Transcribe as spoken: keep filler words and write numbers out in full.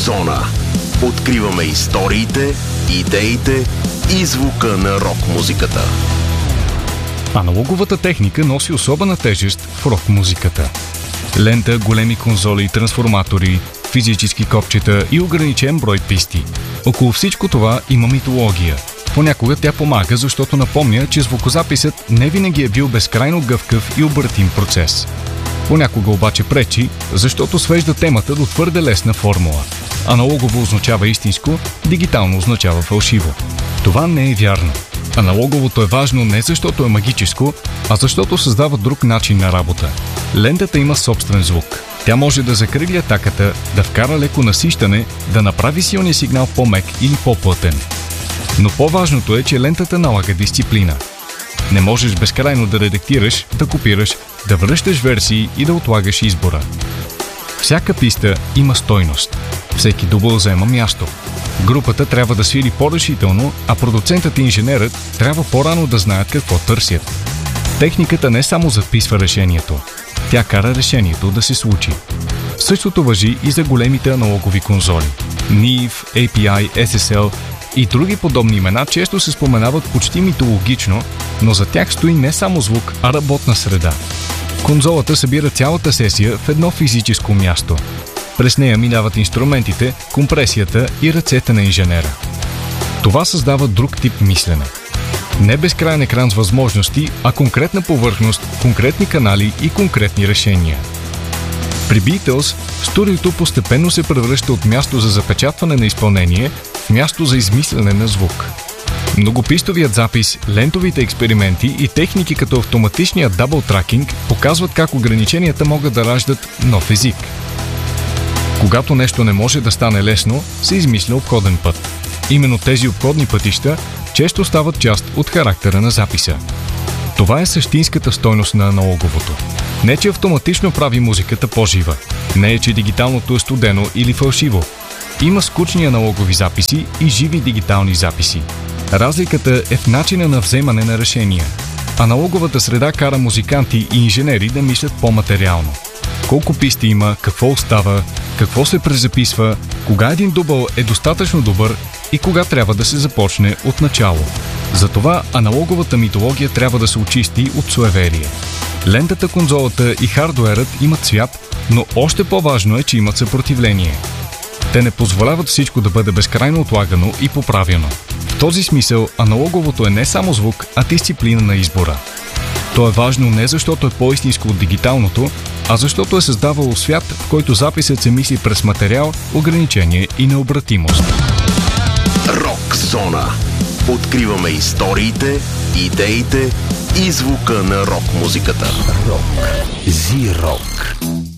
Зона. Откриваме историите, идеите и звука на рок-музиката. Аналоговата техника носи особена тежест в рок-музиката. Лента, големи конзоли, трансформатори, физически копчета и ограничен брой писти. Около всичко това има митология. Понякога тя помага, защото напомня, че звукозаписът не винаги е бил безкрайно гъвкав и обратим процес. Понякога обаче пречи, защото свежда темата до твърде лесна формула. Аналогово означава истинско, дигитално означава фалшиво. Това не е вярно. Аналоговото е важно не защото е магическо, а защото създава друг начин на работа. Лентата има собствен звук. Тя може да закрили атаката, да вкара леко насищане, да направи силния сигнал по-мек или по-плътен. Но по-важното е, че лентата налага дисциплина. Не можеш безкрайно да редактираш, да копираш, да връщаш версии и да отлагаш избора. Всяка писта има стойност. Всеки дубъл заема място. Групата трябва да свири по-решително, а продуцентът и инженерът трябва по-рано да знаят какво търсят. Техниката не само записва решението. Тя кара решението да се случи. Същото важи и за големите аналогови конзоли. Нив, Ей Пи Ай, Ес Ес Ел и други подобни имена често се споменават почти митологично, но за тях стои не само звук, а работна среда. Конзолата събира цялата сесия в едно физическо място. През нея минават инструментите, компресията и ръцете на инженера. Това създава друг тип мислене. Не безкрайен екран с възможности, а конкретна повърхност, конкретни канали и конкретни решения. При Beatles студиото постепенно се превръща от място за запечатване на изпълнение в място за измислене на звук. Многопистовият запис, лентовите експерименти и техники като автоматичният дабл-тракинг показват как ограниченията могат да раждат нов език. Когато нещо не може да стане лесно, се измисля обходен път. Именно тези обходни пътища често стават част от характера на записа. Това е същинската стойност на аналоговото. Не, че автоматично прави музиката по-жива. Не е, че дигиталното е студено или фалшиво. Има скучни аналогови записи и живи дигитални записи. Разликата е в начина на вземане на решения. Аналоговата среда кара музиканти и инженери да мислят по-материално. Колко писти има, какво остава, какво се презаписва, кога един дубъл е достатъчно добър и кога трябва да се започне от начало. Затова аналоговата митология трябва да се очисти от суеверие. Лентата, конзолата и хардуерът имат цвят, но още по-важно е, че имат съпротивление. Те не позволяват всичко да бъде безкрайно отлагано и поправено. В този смисъл аналоговото е не само звук, а дисциплина на избора. То е важно не защото е по-истинско от дигиталното, а защото е създавало свят, в който записът се мисли през материал, ограничение и необратимост. Рок Зона. Откриваме историите, идеите и звука на рок-музиката. Рок. Зи-рок.